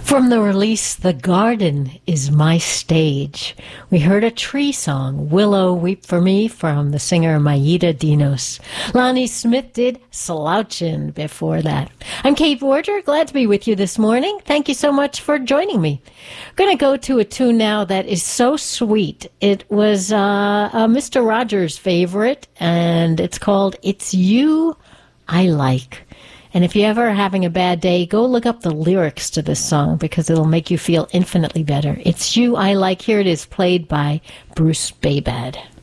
From the release, The Garden is My Stage, we heard a tree song, Willow Weep for Me, from the singer Mayita Dinos. Lonnie Smith did Slouchin' before that. I'm Kate Borger, glad to be with you this morning. Thank you so much for joining me. I'm going to go to a tune now that is so sweet. It was a Mr. Rogers favorite, and it's called It's You I Like. And if you're ever having a bad day, go look up the lyrics to this song because it'll make you feel infinitely better. It's You I Like. Here it is, played by Bruce Babad.